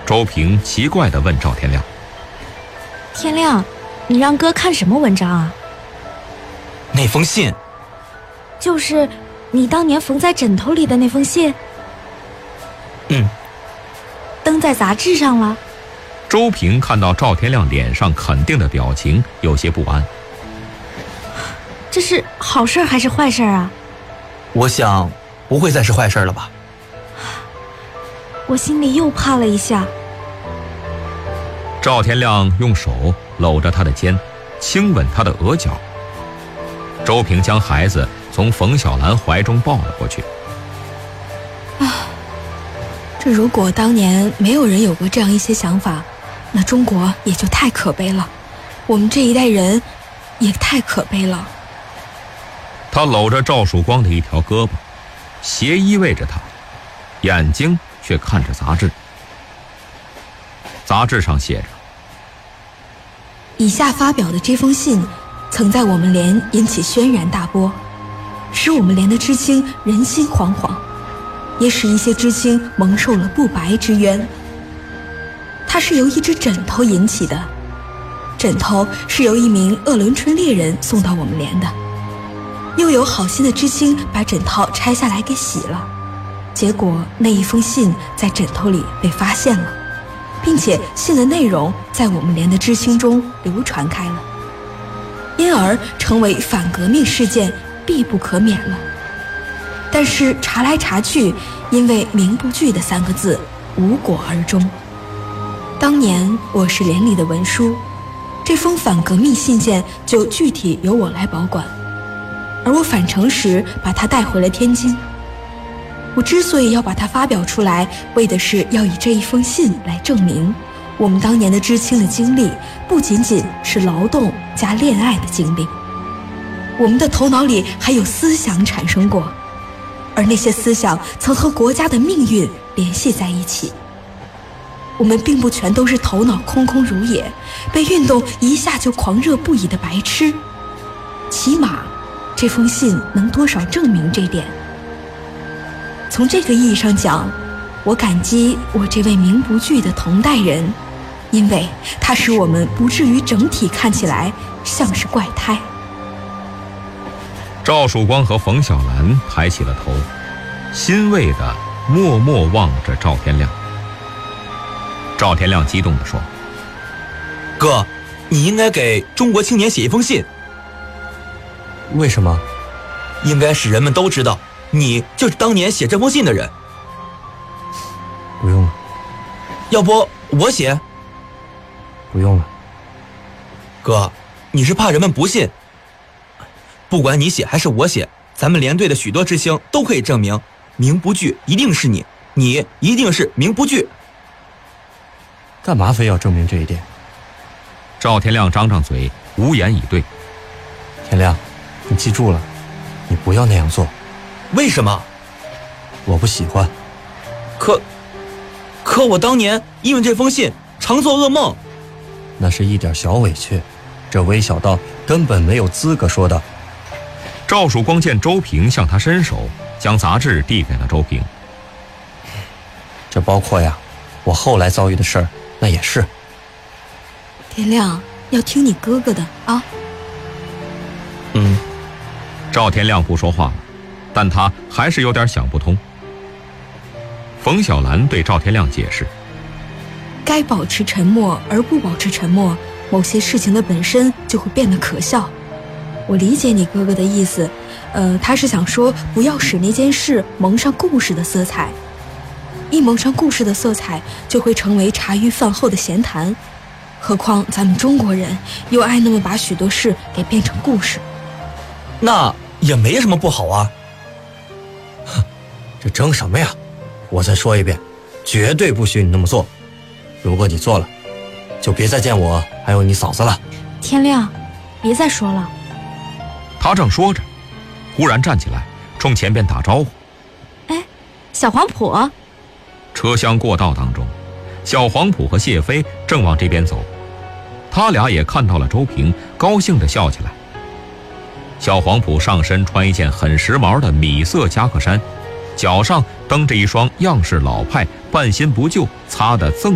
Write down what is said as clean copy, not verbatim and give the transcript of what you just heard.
周平奇怪地问赵天亮： 天亮，你让哥看什么文章啊？ 那封信。 就是你当年缝在枕头里的那封信。登在杂志上了。 周平看到赵天亮脸上肯定的表情，有些不安。 这是好事还是坏事啊？ 我想不会再是坏事了吧。 我心里又怕了一下。 赵天亮用手搂着他的肩，轻吻他的额角。周平将孩子从冯小兰怀中抱了过去。 这如果当年没有人有过这样一些想法，那中国也就太可悲了，我们这一代人也太可悲了。 他搂着赵曙光的一条胳膊，斜依偎着他，眼睛却看着杂志。杂志上写着： 以下发表的这封信曾在我们连引起轩然大波，使我们连的知青人心惶惶，也使一些知青蒙受了不白之冤。它是由一只枕头引起的，枕头是由一名鄂伦春猎人送到我们连的，又有好心的知青把枕套拆下来给洗了，结果那一封信在枕头里被发现了，并且信的内容在我们连的知青中流传开了，因而成为反革命事件，必不可免了。但是查来查去，因为名不具的3个字无果而终。当年我是连里的文书，这封反革命信件就具体由我来保管，而我返程时把它带回了天津。我之所以要把它发表出来，为的是要以这一封信来证明我们当年的知青的经历不仅仅是劳动加恋爱的经历，我们的头脑里还有思想产生过，而那些思想曾和国家的命运联系在一起。我们并不全都是头脑空空如也，被运动一下就狂热不已的白痴，起码这封信能多少证明这点。从这个意义上讲，我感激我这位名不具的同代人，因为它使我们不至于整体看起来像是怪胎。 赵曙光和冯小兰抬起了头，欣慰地默默望着赵天亮。赵天亮激动地说： 哥，你应该给中国青年写一封信。 为什么？ 应该使人们都知道你就是当年写这封信的人。 不用了。 要不我写？ 不用了。 哥，你是怕人们不信？不管你写还是我写，咱们连队的许多知青都可以证明，名不具一定是你，你一定是名不具。 干嘛非要证明这一点？ 赵天亮张张嘴，无言以对。 天亮，你记住了，你不要那样做。 为什么？ 我不喜欢。 可我当年因为这封信常做噩梦。 那是一点小委屈，这微小到根本没有资格说的。 赵曙光见周平向他伸手，将杂志递给了周平。 这包括呀，我后来遭遇的事儿，那也是。 天亮，要听你哥哥的啊。 赵天亮不说话了，但他还是有点想不通。冯小兰对赵天亮解释： 该保持沉默而不保持沉默，某些事情的本身就会变得可笑。我理解你哥哥的意思，他是想说不要使那件事蒙上故事的色彩，一蒙上故事的色彩，就会成为茶余饭后的闲谈。何况咱们中国人又爱那么把许多事给变成故事。 那也没什么不好啊。 这争什么呀？我再说一遍，绝对不许你那么做。如果你做了，就别再见我还有你嫂子了。 天亮，别再说了。 他正说着，忽然站起来，冲前边打招呼： 哎，小黄埔。 车厢过道当中，小黄埔和谢飞正往这边走，他俩也看到了周平，高兴地笑起来。小黄埔上身穿一件很时髦的米色夹克衫，脚上蹬着一双样式老派、半新不旧、擦得锃